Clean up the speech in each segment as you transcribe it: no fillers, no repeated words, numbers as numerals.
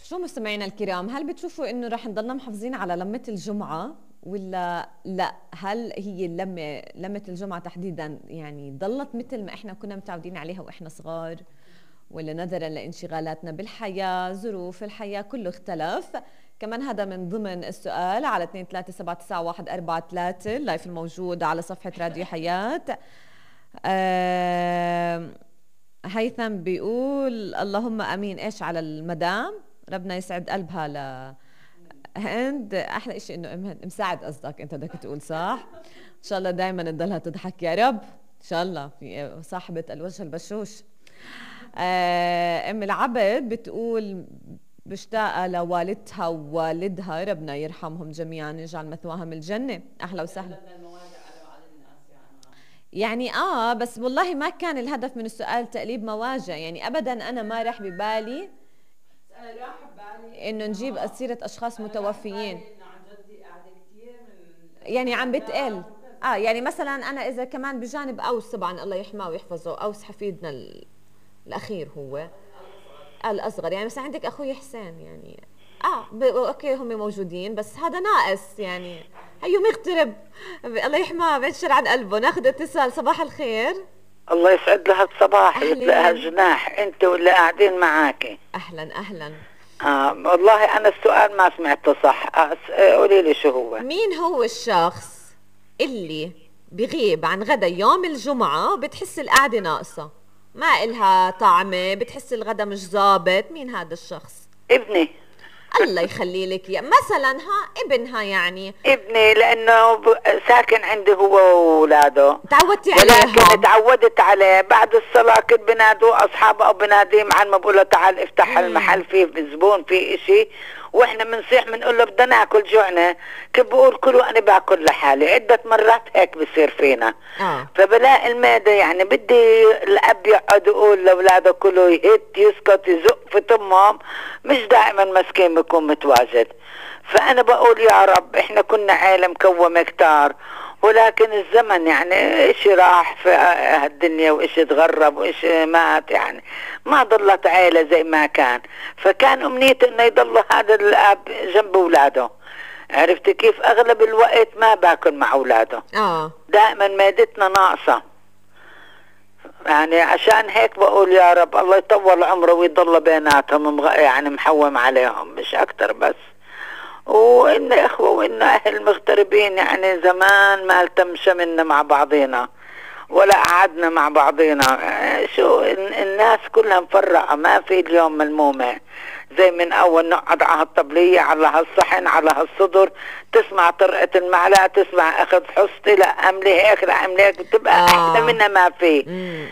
شو مستمعينا الكرام، هل بتشوفوا انه رح نضلنا محافظين على لمة الجمعة ولا لا؟ هل هي لمة الجمعة تحديدا يعني ضلت مثل ما احنا كنا متعودين عليها واحنا صغار، ولا نظرا لانشغالاتنا بالحياة ظروف الحياة كله اختلف؟ كمان هذا من ضمن السؤال على 2379143 اللايف الموجود على صفحة راديو حياة. هيثم بيقول اللهم امين ايش على المدام، ربنا يسعد قلبها هند. احلى شيء انه ام هند مساعد، قصدك انت بدك تقول صح. ان شاء الله دائما تضلها تضحك يا رب، ان شاء الله في صاحبة الوجه البشوش. ام العبد بتقول مشتاقة لوالدتها ووالدها، ربنا يرحمهم جميعا يجعل مثواهم الجنة. اهلا وسهلا. يعني بس والله ما كان الهدف من السؤال تقليب مواجع، يعني ابدا انا ما راح ببالي انه نجيب سيرة اشخاص متوفيين. يعني عم بتقل يعني مثلا انا اذا كمان بجانب اوس طبعا الله يحماه ويحفظه، اوس حفيدنا الاخير هو الاصغر، يعني مثلا عندك اخوي حسين يعني اوكي هم موجودين بس هذا ناقص، يعني هيو مغترب الله يحماه بنشر عن قلبه. ناخذ اتصال. صباح الخير. الله يسعد لها الصباح ويطلقها جناح انت واللي قاعدين معاكي. اهلا اهلا. والله انا السؤال ما سمعته صح، قولي لي شو هو. مين هو الشخص اللي بغيب عن غدا يوم الجمعة بتحس القعدة ناقصة، ما إلها طعمة، بتحس الغدا مش ظابط؟ مين هذا الشخص؟ ابني. الله يخلي لك يا مثلا ابنها، يعني ابني لانه ساكن عندي هو واولاده، تعودتي عليه، ولكن تعودت عليه. بعد الصلاه كنت بنادوا اصحابه او بناديه عن ما بقول له تعال افتح المحل فيه زبون فيه اشي، واحنا بنصيح بنقول له بدنا ناكل جوعنا، كيف بقول كلوا انا باكل لحالي. عده مرات هيك بصير فينا. فبلاقي المعده يعني بدي الاب يقعد يقول لاولاده كلوا، يهت يسكت يزق في تمهم، مش دائما مسكين بيكون متواجد. فانا بقول يا رب احنا كنا عائله مكومه كتار، ولكن الزمن يعني اشي راح في هالدنيا واشي تغرب واشي مات، يعني ما ضلت عائلة زي ما كان. فكان امنيتي انه يضل هذا الاب جنب اولاده. عرفت كيف؟ اغلب الوقت ما باكل مع اولاده، دائما معدتنا ناقصة، يعني عشان هيك بقول يا رب الله يطول عمره ويضل بيناتهم يعني محوم عليهم مش اكتر. بس وإن إخوة وإن أهل مغتربين، يعني زمان ما التمشمنا مع بعضينا ولا قعدنا مع بعضينا. شو الناس كلها مفرقة، ما في اليوم ملمومة زي من أول نقعد على هالطبلية على هالصحن على هالصدر، تسمع طرقة المعلقة، تسمع أخذ حصتي لا أملي هيك لا أملي هيك، بتبقى أحلى منها ما في.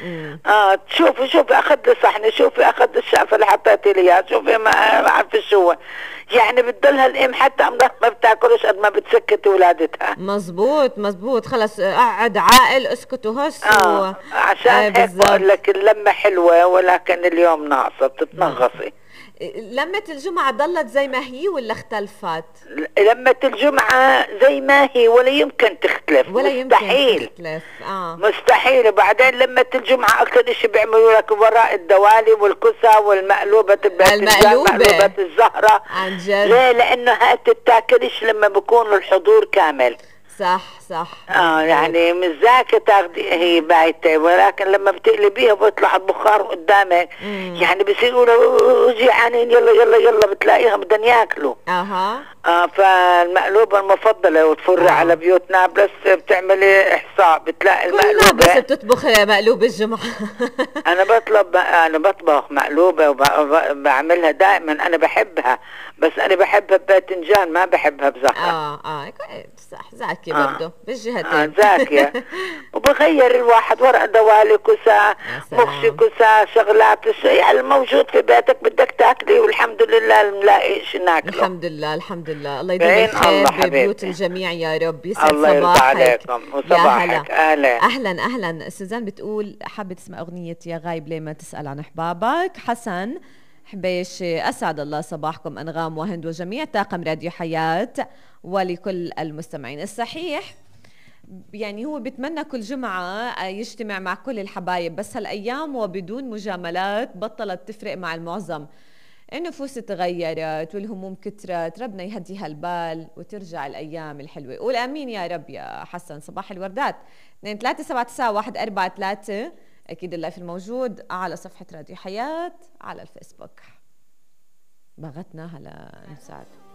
شوفي أخذ صحني، شوفي أخذ الشقفة اللي حطيتي لي إياها، شوفي ما أعرف شو، يعني بتضلها الام حتى امرأة ما بتاكلش قد ما بتسكت ولادتها. مزبوط خلص قعد عاقل اسكت وهس عشان هيك بقول لك اللمة حلوة ولكن اليوم ناقصة بتتنغصي. لمة الجمعة ضلت زي ما هي ولا اختلفت؟ لمة الجمعة زي ما هي ولا يمكن تختلف، ولا مستحيل يمكن تختلف. مستحيل. وبعدين لمة الجمعة أكثر إشي بيعملوا لك وراء الدوالي والكسى والمقلوبة مقلوبة الزهرة. عن جد. ليه؟ لأنه هاي بتتاكلش لما بيكون الحضور كامل. صح يعني مش ذاك تاخدي هي بايته، ولكن لما بتقلبيها بيطلع البخار قدامك، يعني بيصيروا جيعانين يلا يلا يلا، بتلاقيها بدهم ياكلوا. فالمقلوبة المفضلة وتفر على بيوت نابلس، بتعملي إحصاء بتلاقي المقلوبة. بس بتطبخ مقلوبة الجمعة. أنا بطبخ مقلوبة وبعملها دائما، أنا بحبها، بس أنا بحبها بباذنجان ما بحبها بزهرة. صح زاكي برضه بالجهتين. زاكية. وبغير الواحد ورق دوالي كسا مخشي كسا شغلات يعني الموجود في بيتك بدك تاكلي، والحمد لله نلاقي شيء ناكله. الحمد لله الله يديم الخير ببيوت الجميع يا رب. يسعد الله يرضى عليكم وصباحك. اهلا. سوزان بتقول حابة تسمع اغنية يا غايب ليه ما تسأل عن احبابك. حسن حبيش اسعد الله صباحكم انغام وهند وجميع طاقم راديو حياة ولكل المستمعين. الصحيح يعني هو بيتمنى كل جمعة يجتمع مع كل الحبايب، بس هالأيام وبدون مجاملات بطلت تفرق مع المعظم. النفوس تغيرت والهموم كترت، ربنا يهديها البال وترجع الأيام الحلوة. قول آمين يا رب يا حسن. صباح الوردات. 2379143. أكيد اللايف الموجود على صفحة راديو حياة على الفيسبوك. بغتنا هلا نساعد.